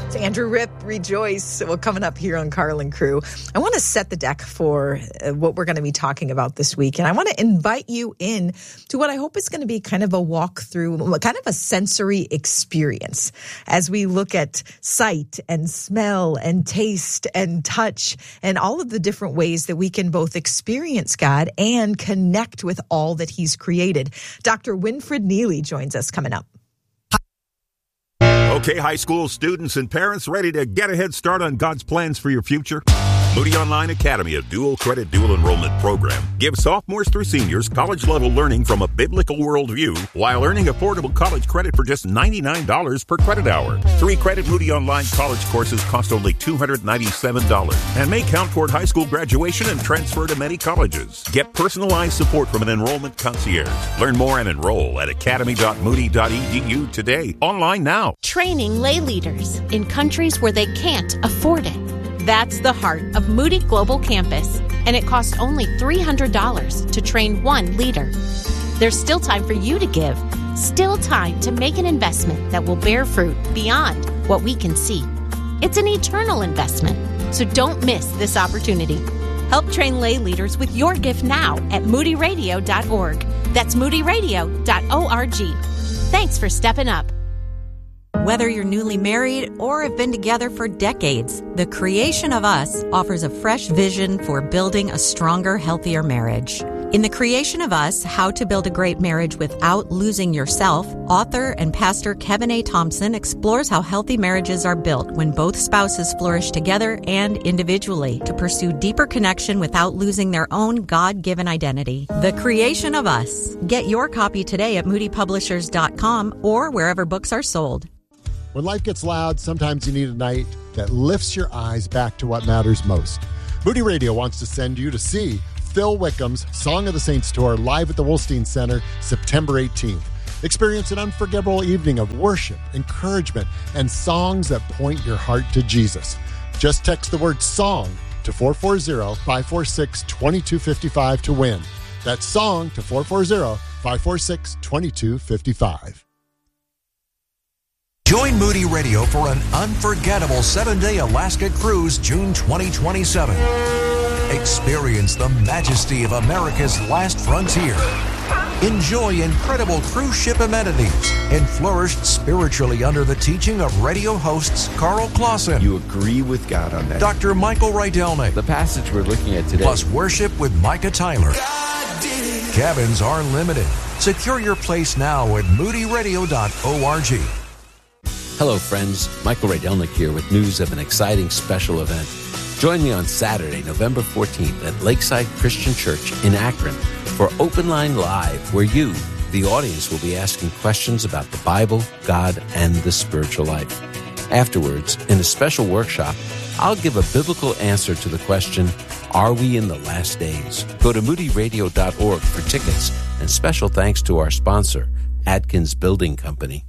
It's Andrew Ripp, Rejoice. Well, coming up here on Carl and Crew, I want to set the deck for what we're going to be talking about this week. And I want to invite you in to what I hope is going to be kind of a walkthrough, kind of a sensory experience as we look at sight and smell and taste and touch and all of the different ways that we can both experience God and connect with all that He's created. Dr. Winfred Neely joins us coming up. Okay, high school students and parents ready to get a head start on God's plans for your future? Moody Online Academy, a dual credit, dual enrollment program, gives sophomores through seniors college-level learning from a biblical worldview while earning affordable college credit for just $99 per credit hour. 3-credit Moody Online college courses cost only $297 and may count toward high school graduation and transfer to many colleges. Get personalized support from an enrollment concierge. Learn more and enroll at academy.moody.edu today. Online now. Training lay leaders in countries where they can't afford it. That's the heart of Moody Global Campus, and it costs only $300 to train one leader. There's still time for you to give, still time to make an investment that will bear fruit beyond what we can see. It's an eternal investment, so don't miss this opportunity. Help train lay leaders with your gift now at moodyradio.org. That's moodyradio.org. Thanks for stepping up. Whether you're newly married or have been together for decades, The Creation of Us offers a fresh vision for building a stronger, healthier marriage. In The Creation of Us, How to Build a Great Marriage Without Losing Yourself, author and pastor Kevin A. Thompson explores how healthy marriages are built when both spouses flourish together and individually to pursue deeper connection without losing their own God-given identity. The Creation of Us. Get your copy today at moodypublishers.com or wherever books are sold. When life gets loud, sometimes you need a night that lifts your eyes back to what matters most. Moody Radio wants to send you to see Phil Wickham's Song of the Saints Tour live at the Wolstein Center September 18th. Experience an unforgettable evening of worship, encouragement, and songs that point your heart to Jesus. Just text the word SONG to 440-546-2255 to win. That's SONG to 440-546-2255. Join Moody Radio for an unforgettable 7-day Alaska cruise June 2027. Experience the majesty of America's last frontier. Enjoy incredible cruise ship amenities and flourish spiritually under the teaching of radio hosts Carl Clausen. You agree with God on that. Dr. Michael Rydelnik. The passage we're looking at today. Plus worship with Micah Tyler. Cabins are limited. Secure your place now at moodyradio.org. Hello, friends. Michael Rydelnik here with news of an exciting special event. Join me on Saturday, November 14th at Lakeside Christian Church in Akron for Open Line Live, where you, the audience, will be asking questions about the Bible, God, and the spiritual life. Afterwards, in a special workshop, I'll give a biblical answer to the question, are we in the last days? Go to moodyradio.org for tickets, and special thanks to our sponsor, Adkins Building Company.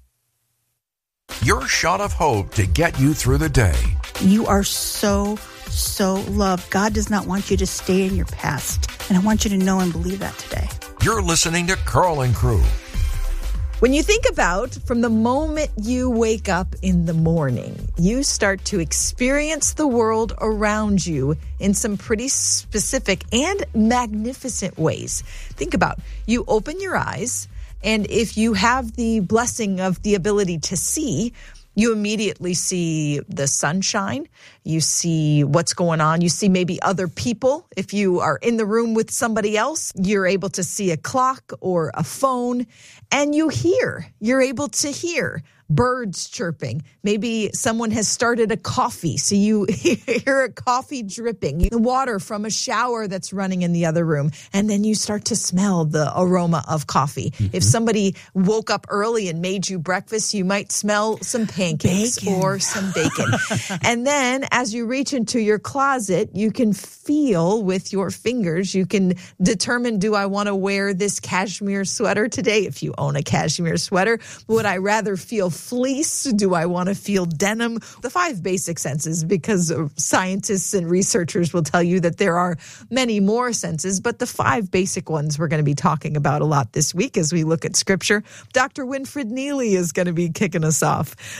Your shot of hope to get you through the day. You are so loved. God does not want you to stay in your past. And I want you to know and believe that today. You're listening to Carl and Crew. When you think about from the moment you wake up in the morning, you start to experience the world around you in some pretty specific and magnificent ways. Think about, you open your eyes, and if you have the blessing of the ability to see, you immediately see the sunshine. You see what's going on. You see maybe other people. If you are in the room with somebody else, you're able to see a clock or a phone, and you're able to hear birds chirping. Maybe someone has started a coffee, so you hear a coffee dripping, the water from a shower that's running in the other room, and then you start to smell the aroma of coffee. Mm-hmm. If somebody woke up early and made you breakfast, you might smell some pancakes or some bacon. And then as you reach into your closet, you can feel with your fingers, you can determine, do I want to wear this cashmere sweater today? If you own a cashmere sweater, would I rather feel fleece? Do I want to feel denim? The 5 basic senses, because scientists and researchers will tell you that there are many more senses, but the 5 basic ones we're going to be talking about a lot this week as we look at Scripture. Dr. Winfred Neely is going to be kicking us off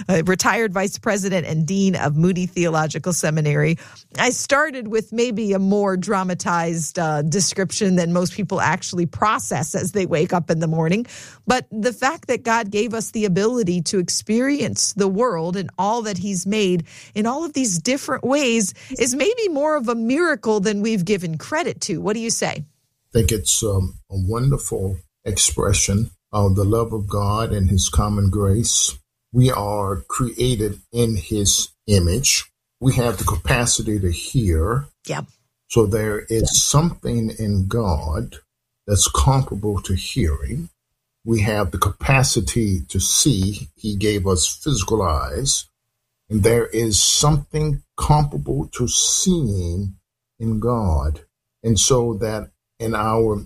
retired vice president and dean of Moody Theological Seminary. I started with maybe a more dramatized description than most people actually process as they wake up in the morning. But the fact that God gave us the ability to experience the world and all that he's made in all of these different ways is maybe more of a miracle than we've given credit to. What do you say? I think it's a wonderful expression of the love of God and his common grace. We are created in his image. We have the capacity to hear. Yeah. So there is something in God that's comparable to hearing. We have the capacity to see. He gave us physical eyes. And there is something comparable to seeing in God. And so that in our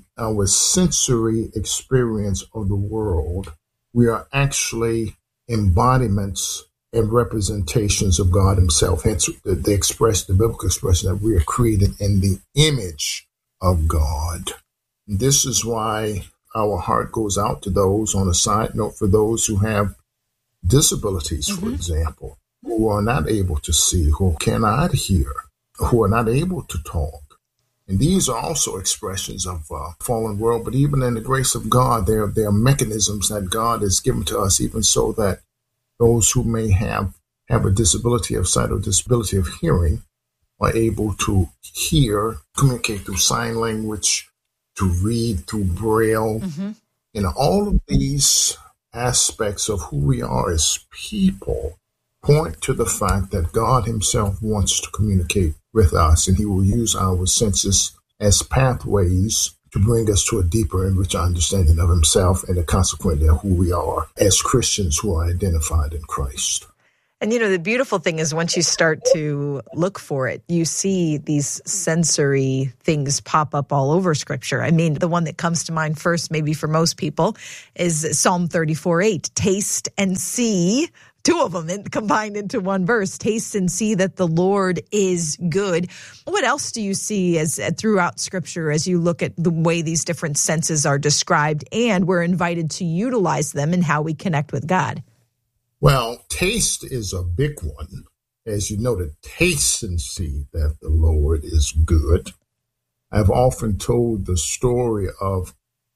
sensory experience of the world, we are actually embodiments and representations of God himself. Hence, the biblical expression that we are created in the image of God. This is why our heart goes out to those, on a side note, for those who have disabilities, for example, who are not able to see, who cannot hear, who are not able to talk. And these are also expressions of fallen world, but even in the grace of God, there are mechanisms that God has given to us, even so that those who may have a disability of sight or disability of hearing are able to hear, communicate through sign language, to read through Braille. And all of these aspects of who we are as people point to the fact that God himself wants to communicate with us, and he will use our senses as pathways to bring us to a deeper and richer understanding of himself and consequently of who we are as Christians who are identified in Christ. And, the beautiful thing is once you start to look for it, you see these sensory things pop up all over Scripture. I mean, the one that comes to mind first, maybe for most people, is Psalm 34:8. Taste and see, two of them combined into one verse. Taste and see that the Lord is good. What else do you see as throughout Scripture as you look at the way these different senses are described and we're invited to utilize them in how we connect with God? Well, taste is a big one. As you noted, taste and see that the Lord is good. I've often told the story of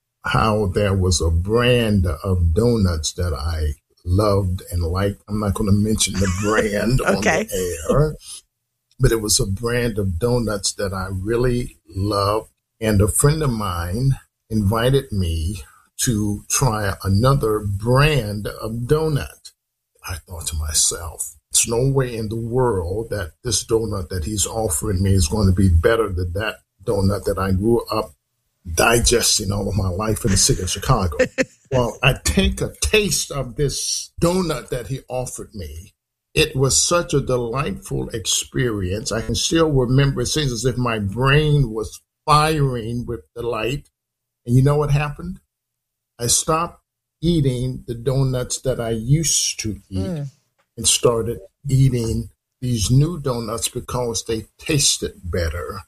how there was a brand of donuts that I loved and liked. I'm not going to mention the brand on the air, but it was a brand of donuts that I really loved. And a friend of mine invited me to try another brand of donut. I thought to myself, there's no way in the world that this donut that he's offering me is going to be better than that donut that I grew up digesting all of my life in the city of Chicago. Well, I take a taste of this donut that he offered me. It was such a delightful experience. I can still remember. It seems as if my brain was firing with delight. And you know what happened? I stopped eating the donuts that I used to eat and started eating these new donuts because they tasted better.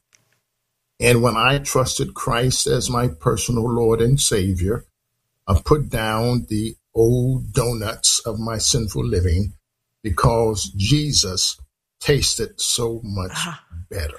And when I trusted Christ as my personal Lord and Savior, I put down the old donuts of my sinful living because Jesus tasted so much better.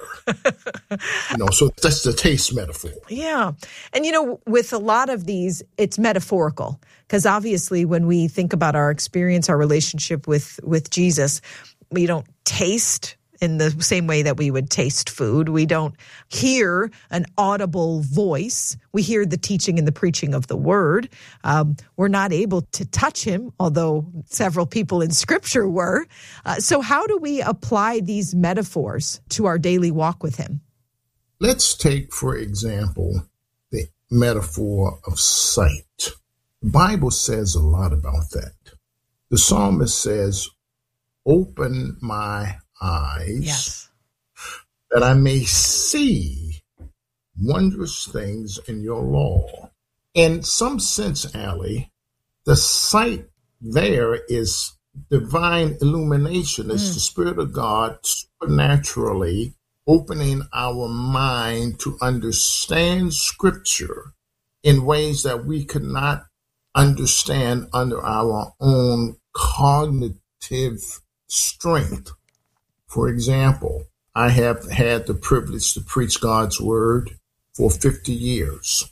So that's the taste metaphor. Yeah. And, with a lot of these, it's metaphorical because obviously when we think about our experience, our relationship with Jesus, we don't taste in the same way that we would taste food. We don't hear an audible voice. We hear the teaching and the preaching of the word. We're not able to touch him, although several people in Scripture were. So how do we apply these metaphors to our daily walk with him? Let's take, for example, the metaphor of sight. The Bible says a lot about that. The psalmist says, "Open my eyes, that I may see wondrous things in your law." In some sense, Allie, the sight there is divine illumination. It's the Spirit of God supernaturally opening our mind to understand Scripture in ways that we could not understand under our own cognitive collective strength. For example, I have had the privilege to preach God's word for 50 years.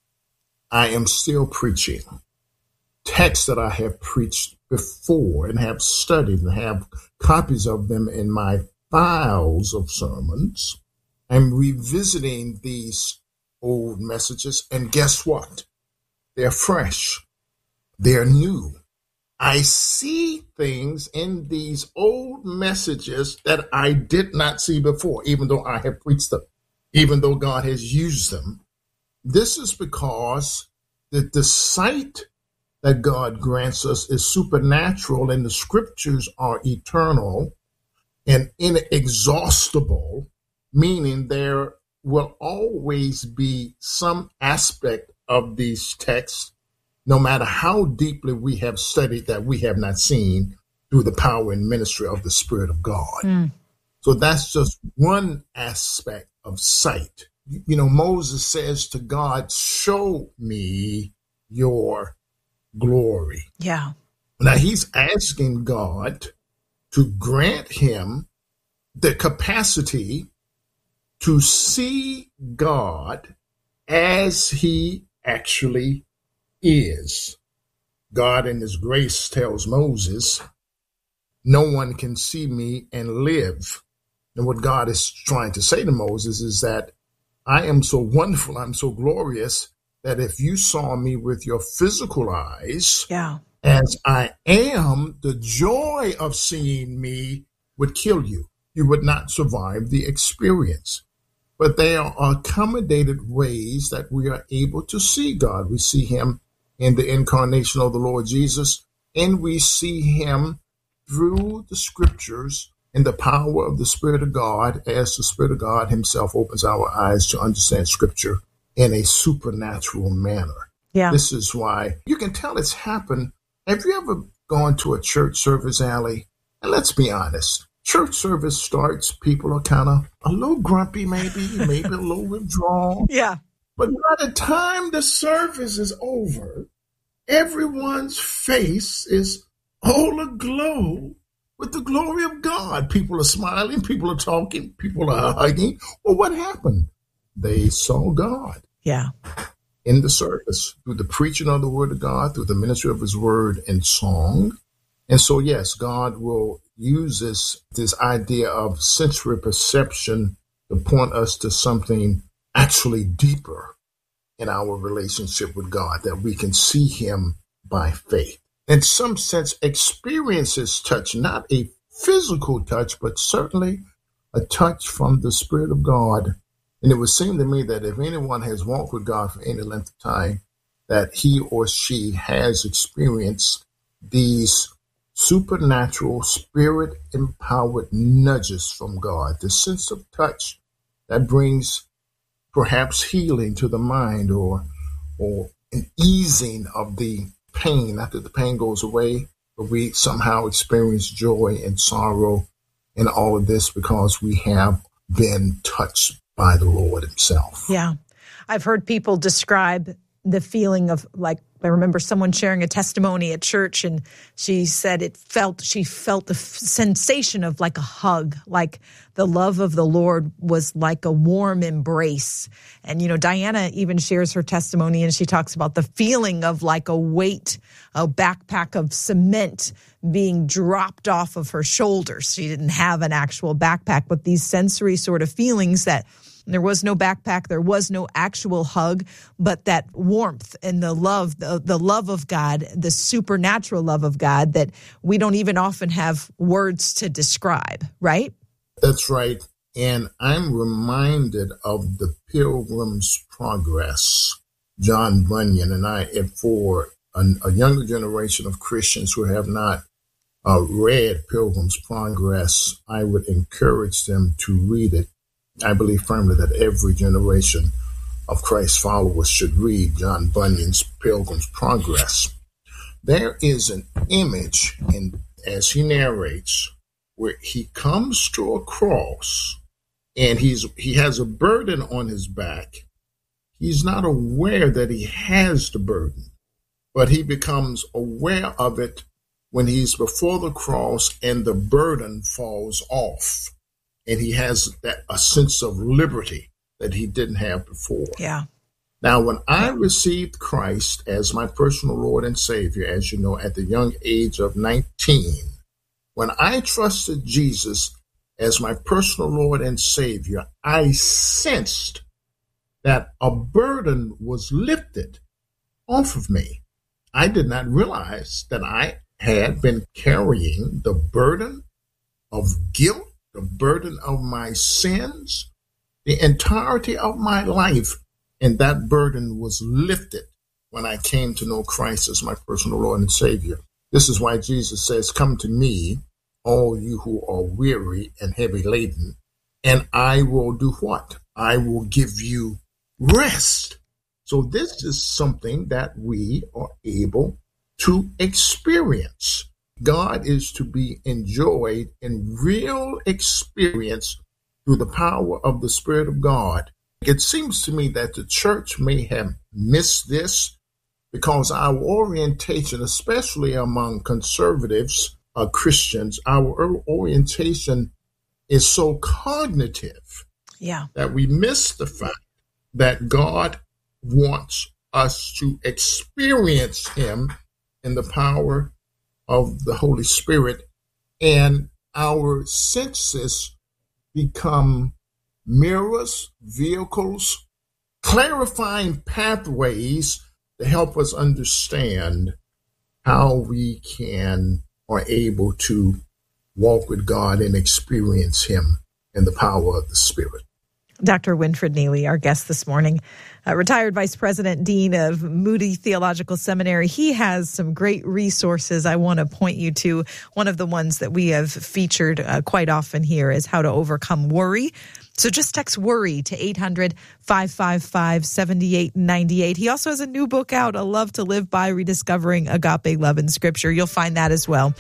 I am still preaching texts that I have preached before and have studied and have copies of them in my files of sermons. I'm revisiting these old messages, and guess what? They're fresh. They're new. I see things in these old messages that I did not see before, even though I have preached them, even though God has used them. This is because the sight that God grants us is supernatural, and the scriptures are eternal and inexhaustible, meaning there will always be some aspect of these texts, no matter how deeply we have studied, that we have not seen through the power and ministry of the Spirit of God. So that's just one aspect of sight. You know, Moses says to God, show me your glory. Yeah. Now he's asking God to grant him the capacity to see God as he actually is. God in his grace tells Moses, no one can see me and live. And what God is trying to say to Moses is that I am so wonderful, I'm so glorious, that if you saw me with your physical eyes, as I am, the joy of seeing me would kill you. You would not survive the experience. But there are accommodated ways that we are able to see God. We see him in the incarnation of the Lord Jesus, and we see him through the scriptures in the power of the Spirit of God, as the Spirit of God himself opens our eyes to understand scripture in a supernatural manner. Yeah. This is why you can tell it's happened. Have you ever gone to a church service, Allie? And let's be honest. Church service starts, people are kind of a little grumpy, maybe a little withdrawn. Yeah. But by the time the service is over, everyone's face is all aglow with the glory of God. People are smiling, people are talking, people are hugging. Well, what happened? They saw God. Yeah. In the service, through the preaching of the word of God, through the ministry of his word and song. And so, yes, God will use this idea of sensory perception to point us to something actually deeper in our relationship with God, that we can see him by faith. In some sense, experiences touch, not a physical touch, but certainly a touch from the Spirit of God. And it would seem to me that if anyone has walked with God for any length of time, that he or she has experienced these supernatural, spirit-empowered nudges from God, the sense of touch that brings perhaps healing to the mind, or an easing of the pain after the pain goes away, but we somehow experience joy and sorrow in all of this because we have been touched by the Lord himself. Yeah. I've heard people describe the feeling of, like, I remember someone sharing a testimony at church, and she said she felt the sensation of like a hug, like the love of the Lord was like a warm embrace. And, you know, Diana even shares her testimony, and she talks about the feeling of like a weight, a backpack of cement being dropped off of her shoulders. She didn't have an actual backpack, but these sensory sort of feelings that there was no backpack, there was no actual hug, but that warmth and the love of God, the supernatural love of God that we don't even often have words to describe, right? That's right. And I'm reminded of the Pilgrim's Progress, John Bunyan, and for a younger generation of Christians who have not read Pilgrim's Progress, I would encourage them to read it. I believe firmly that every generation of Christ's followers should read John Bunyan's Pilgrim's Progress. There is an image, as he narrates, where he comes to a cross and he has a burden on his back. He's not aware that he has the burden, but he becomes aware of it when he's before the cross and the burden falls off, and he has a sense of liberty that he didn't have before. Yeah. Now, when I received Christ as my personal Lord and Savior, as you know, at the young age of 19, when I trusted Jesus as my personal Lord and Savior, I sensed that a burden was lifted off of me. I did not realize that I had been carrying the burden of guilt, the burden of my sins, the entirety of my life, and that burden was lifted when I came to know Christ as my personal Lord and Savior. This is why Jesus says, "Come to me, all you who are weary and heavy laden, and I will do what? I will give you rest." So this is something that we are able to experience. God is to be enjoyed in real experience through the power of the Spirit of God. It seems to me that the church may have missed this because our orientation, especially among conservatives, Christians, our orientation is so cognitive that we miss the fact that God wants us to experience him in the power of the Holy Spirit, and our senses become mirrors, vehicles, clarifying pathways to help us understand how we are able to walk with God and experience him in the power of the Spirit. Dr. Winfred Neely, our guest this morning, retired Vice President, Dean of Moody Theological Seminary. He has some great resources I want to point you to. One of the ones that we have featured quite often here is How to Overcome Worry. So just text worry to 800-555-7898. He also has a new book out, A Love to Live By, Rediscovering Agape Love in Scripture. You'll find that as well